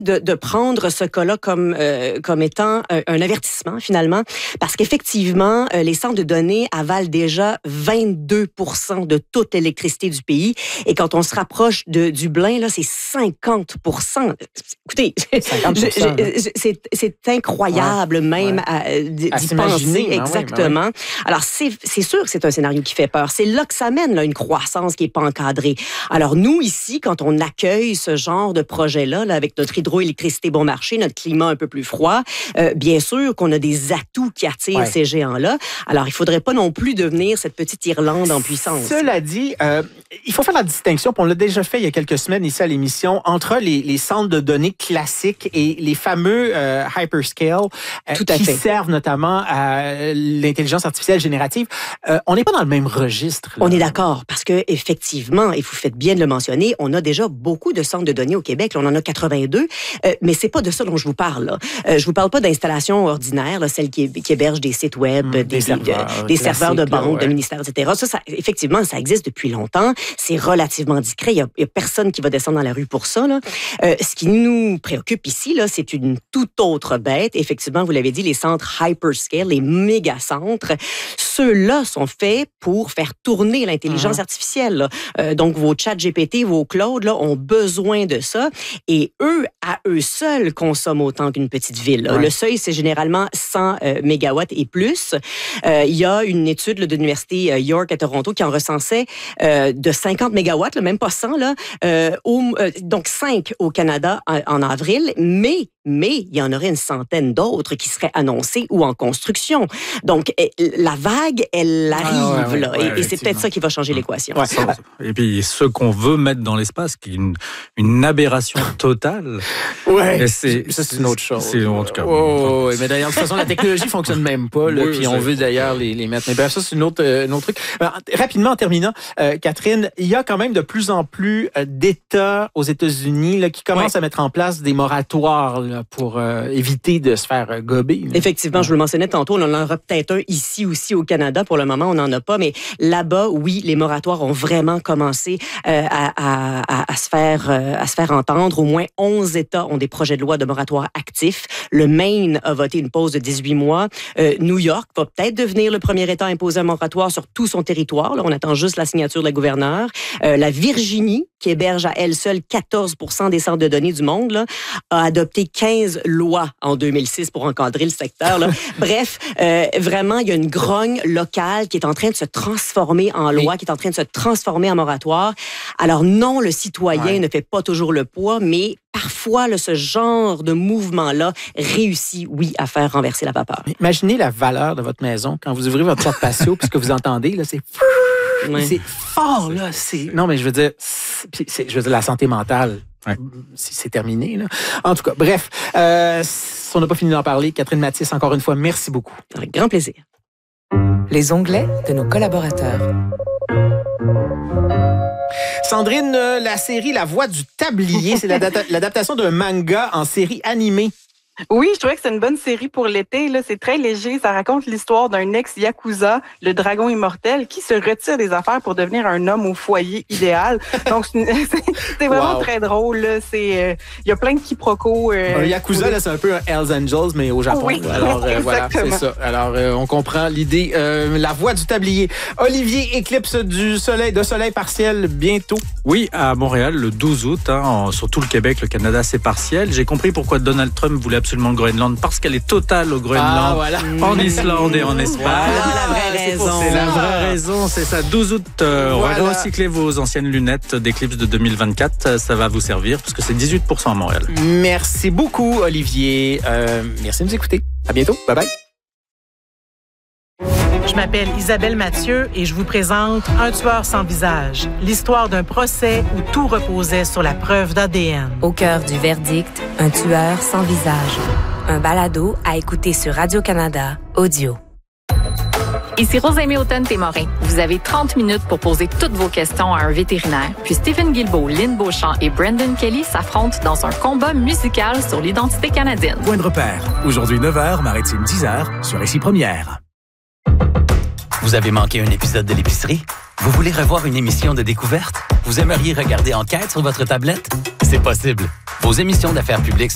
de prendre ce cas-là comme étant un avertissement, finalement, parce qu'effectivement, les centres de données avalent déjà 22% de toute l'électricité du pays. Et quand on se rapproche de Dublin, là, c'est 50%. Écoutez, 50%, c'est incroyable même d'y penser. Exactement. Oui. Alors, c'est sûr que c'est un scénario qui fait peur. C'est là que ça mène, là, une croissance qui n'est pas encadrée. Alors, nous, ici, quand on accueille ce genre de projet-là, là, avec notre hydroélectricité bon marché, notre climat un peu plus froid, bien sûr qu'on a des atouts qui attirent ces géants-là. Alors, il ne faudrait pas non plus devenir cette petite Irlande en puissance. Cela dit, il faut faire la distinction, puis on l'a déjà fait il y a quelques semaines ici à l'émission, entre les centres de données classiques et les fameux hyperscale qui servent notamment à l'intelligence artificielle générative. On n'est pas dans le même registre. Là. On est d'accord, parce que effectivement, et vous faites bien de le mentionner, on a déjà beaucoup de centres de données au Québec. Là, on en a 82, mais c'est pas de ça dont je vous parle. Là. Je vous parle pas d'installations ordinaires, là, celles qui hébergent des sites web, des serveurs de banque, de ministères, etc. Ça, effectivement, ça existe depuis longtemps. C'est relativement discret. Il y a personne qui va descendre dans la rue pour ça. Là. Ce qui nous préoccupe ici, là, c'est une toute autre bête. Effectivement, vous l'avez dit, les centres hyperscale, les méga-centres, ceux-là sont faits pour faire tourner l'intelligence artificielle. Donc, vos chats GPT, vos Claude, là, ont besoin de ça. Et eux, à eux seuls, consomment autant qu'une petite ville. Le seuil, c'est généralement 100 mégawatts et plus. Il y a une étude de l'Université York à Toronto qui en recensait de 50 mégawatts, là, même pas 100, là, donc 5 au Canada en avril, mais il y en aurait une centaine d'autres qui seraient annoncés ou en construction. Donc, la vague, elle arrive, là, et c'est peut-être ça qui va changer l'équation. Et puis, ce qu'on veut mettre dans l'espace, qui est une aberration totale. Ça, c'est une autre chose. En tout cas. Mais d'ailleurs, de toute façon, la technologie fonctionne même pas, là, puis on veut d'ailleurs les mettre. Mais ça, c'est un autre truc. Rapidement, en terminant, Catherine, il y a quand même de plus en plus d'États aux États-Unis là, qui commencent à mettre en place des moratoires là, pour éviter de se faire gober. Là. Effectivement, je vous le mentionnais tantôt, on en aura peut-être un ici aussi au Canada. Pour le moment, on n'en a pas, mais là-bas, oui, les moratoires ont vraiment commencé à se faire entendre. Au moins 11 États ont des projets de loi de moratoire actifs. Le Maine a voté une pause de 18 mois. New York va peut-être devenir le premier État à imposer un moratoire sur tout son territoire. Là, on attend juste la signature de la gouverneure. La Virginie, qui héberge à elle seule 14% des centres de données du monde, là, a adopté 15 lois en 2006 pour encadrer le secteur. Là. Bref, vraiment, il y a une grogne locale qui est en train de se transformer en loi, qui est en train de se transformer en moratoire. Alors non, le citoyen ne fait pas toujours le poids, mais parfois, là, ce genre de mouvement-là réussit, oui, à faire renverser la vapeur. Imaginez la valeur de votre maison quand vous ouvrez votre porte patio, puis ce que vous entendez, là, c'est... C'est fort, là. Non, mais je veux dire, la santé mentale, c'est terminé, là. En tout cas, bref, on n'a pas fini d'en parler. Catherine Mathis, encore une fois, merci beaucoup. Avec grand plaisir. Les onglets de nos collaborateurs. Sandrine, la série La Voix du Tablier, c'est l'adaptation d'un manga en série animée. Oui, je trouvais que c'est une bonne série pour l'été. Là, c'est très léger. Ça raconte l'histoire d'un ex-yakuza, le dragon immortel, qui se retire des affaires pour devenir un homme au foyer idéal. Donc, c'est vraiment très drôle. Là. Il y a plein de quiproquos. Un yakuza, là, c'est un peu un Hells Angels, mais au Japon. Oui, alors, voilà, c'est ça. Alors, on comprend l'idée. La Voix du Tablier. Olivier, éclipse de soleil partiel bientôt. Oui, à Montréal, le 12 août. Sur tout le Québec, le Canada, c'est partiel. J'ai compris pourquoi Donald Trump voulait absolument le Groenland, parce qu'elle est totale au Groenland, en Islande et en Espagne. Voilà la vraie raison. C'est la vraie raison, c'est ça. 12 août, recyclez vos anciennes lunettes d'éclipse de 2024. Ça va vous servir, parce que c'est 18% à Montréal. Merci beaucoup, Olivier. Merci de nous écouter. À bientôt. Bye-bye. Je m'appelle Isabelle Mathieu et je vous présente Un tueur sans visage, l'histoire d'un procès où tout reposait sur la preuve d'ADN. Au cœur du verdict, Un tueur sans visage. Un balado à écouter sur Radio-Canada Audio. Ici Rosalie Hautain-Témorin. Vous avez 30 minutes pour poser toutes vos questions à un vétérinaire. Puis Stephen Guilbeault, Lynn Beauchamp et Brendan Kelly s'affrontent dans un combat musical sur l'identité canadienne. Point de repère. Aujourd'hui 9h, Maritime 10h, sur Ici Première. Vous avez manqué un épisode de l'épicerie? Vous voulez revoir une émission de découverte? Vous aimeriez regarder Enquête sur votre tablette? C'est possible. Vos émissions d'affaires publiques